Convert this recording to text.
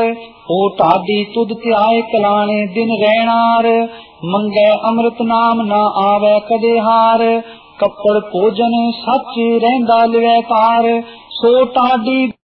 ओ टाडी तुद त्याय कलाने दिन रहनार, मंगै अमृत नाम ना आवे कदे हार, कपड़ भोजन सच रहंदा लिवै कार, सो टाडी